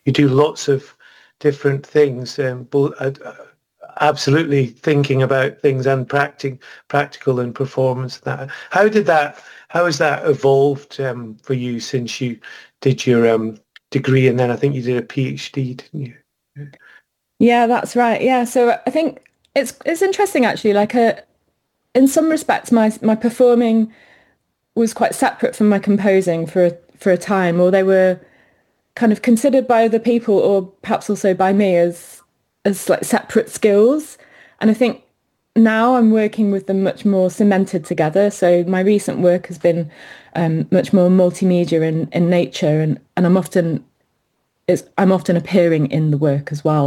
you do lots of different things, absolutely thinking about things and practical and performance. That how has that evolved for you since you did your degree, and then I think you did a PhD, didn't you? Yeah, that's right. Yeah, so I think it's interesting actually. Like, in some respects, my performing was quite separate from my composing for a time, or they were kind of considered by other people, or perhaps also by me, as like separate skills. And I think now I'm working with them much more cemented together. So my recent work has been much more multimedia in nature, and I'm often appearing in the work as well.